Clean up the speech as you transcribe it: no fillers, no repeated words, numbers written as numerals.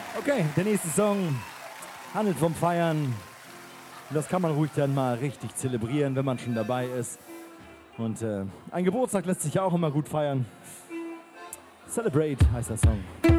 Okay, der nächste Song handelt vom Feiern. Das kann man ruhig dann mal richtig zelebrieren, wenn man schon dabei ist. Und ein Geburtstag lässt sich ja auch immer gut feiern. Celebrate heißt der Song.